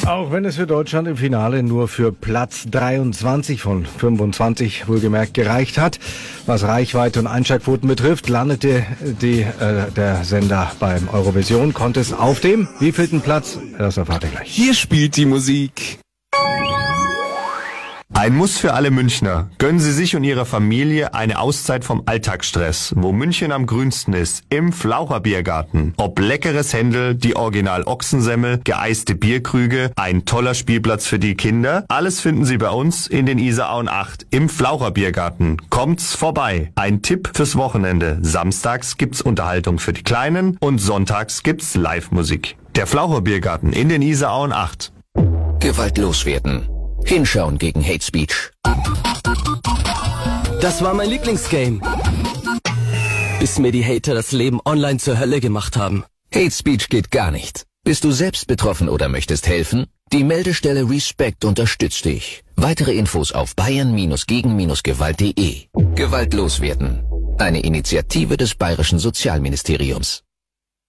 Auch wenn es für Deutschland im Finale nur für Platz 23 von 25 wohlgemerkt gereicht hat. Was Reichweite und Einschaltquoten betrifft, landete der Sender beim Eurovision Contest auf dem wievielten Platz? Das erfahrt ihr gleich. Hier spielt die Musik. Ein Muss für alle Münchner. Gönnen Sie sich und Ihrer Familie eine Auszeit vom Alltagsstress, wo München am grünsten ist, im Flaucherbiergarten. Ob leckeres Händel, die Original-Ochsensemmel, geeiste Bierkrüge, ein toller Spielplatz für die Kinder, alles finden Sie bei uns in den Isarauen 8 im Flaucherbiergarten. Kommt's vorbei. Ein Tipp fürs Wochenende. Samstags gibt's Unterhaltung für die Kleinen und sonntags gibt's Live-Musik. Der Flaucherbiergarten in den Isarauen 8. Gewalt loswerden. Hinschauen gegen Hate Speech. Das war mein Lieblingsgame. Bis mir die Hater das Leben online zur Hölle gemacht haben. Hate Speech geht gar nicht. Bist du selbst betroffen oder möchtest helfen? Die Meldestelle Respect unterstützt dich. Weitere Infos auf bayern-gegen-gewalt.de. Gewalt loswerden. Eine Initiative des Bayerischen Sozialministeriums.